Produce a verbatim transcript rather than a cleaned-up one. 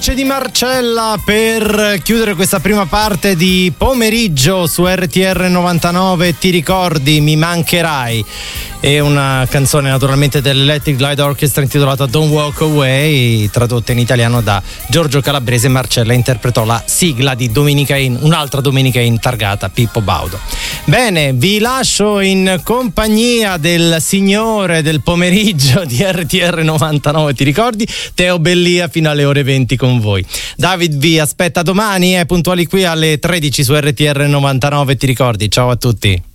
C'è di Marcella per chiudere questa prima parte di pomeriggio su R T R novantanove. Ti ricordi, mi mancherai. È una canzone naturalmente dell'Electric Light Orchestra intitolata Don't Walk Away, tradotta in italiano da Giorgio Calabrese. Marcella interpretò la sigla di Domenica In, un'altra Domenica In targata Pippo Baudo. Bene, vi lascio in compagnia del signore del pomeriggio di R T R novantanove, ti ricordi? Teo Bellia fino alle ore venti con voi. David vi aspetta domani, è eh, puntuali qui alle tredici su R T R novantanove, ti ricordi? Ciao a tutti.